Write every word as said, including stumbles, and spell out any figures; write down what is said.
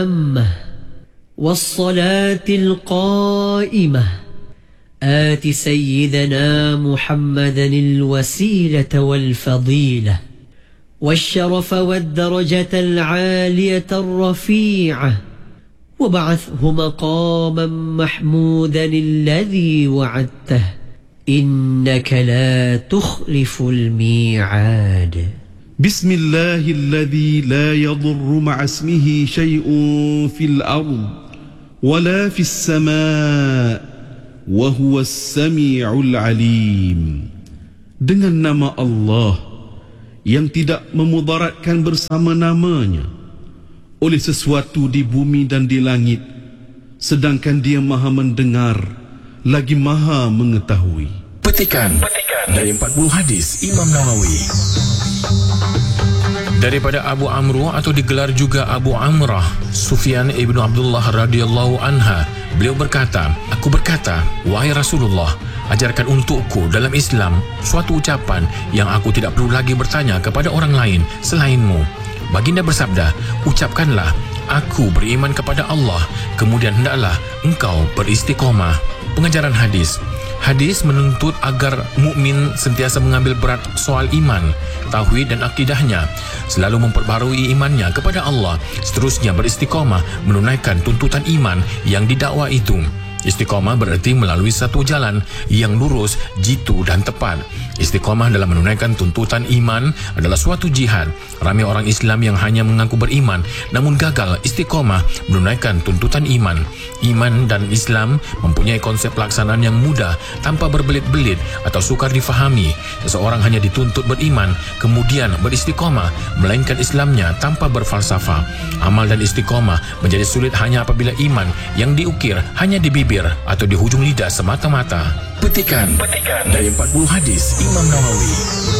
التامة والصلاة القائمة آت سيدنا محمدا الوسيلة والفضيلة والشرف والدرجة العالية الرفيعة وبعثه مقاما محمودا الذي وعدته إنك لا تخلف الميعاد. بسم الله الذي لا يضر مع اسمه شيء في الأرض ولا في السماء وهو السميع العليم. Dengan nama Allah yang tidak memudaratkan bersama namanya oleh sesuatu di bumi dan di langit, sedangkan Dia Maha mendengar lagi Maha mengetahui. Petikan dari empat puluh hadis Imam Nawawi. Daripada Abu Amru atau digelar juga Abu Amrah, Sufyan ibnu Abdullah radhiyallahu anha, beliau berkata, aku berkata, wahai Rasulullah, ajarkan untukku dalam Islam suatu ucapan yang aku tidak perlu lagi bertanya kepada orang lain selainmu. Baginda bersabda, ucapkanlah, aku beriman kepada Allah, kemudian hendaklah engkau beristiqomah. Pengajaran hadis. Hadis menuntut agar mukmin sentiasa mengambil berat soal iman, tauhid dan akidahnya, selalu memperbarui imannya kepada Allah, seterusnya beristiqomah menunaikan tuntutan iman yang didakwa itu. Istiqomah berarti melalui satu jalan yang lurus, jitu dan tepat. Istiqomah dalam menunaikan tuntutan iman adalah suatu jihad. Ramai orang Islam yang hanya mengaku beriman namun gagal istiqomah menunaikan tuntutan iman. Iman dan Islam mempunyai konsep pelaksanaan yang mudah tanpa berbelit-belit atau sukar difahami. Seseorang hanya dituntut beriman kemudian beristiqomah melainkan Islamnya tanpa berfalsafah. Amal dan istiqomah menjadi sulit hanya apabila iman yang diukir hanya di bibir atau di hujung lidah semata-mata. Petikan, Petikan dari empat puluh hadis Imam Nawawi.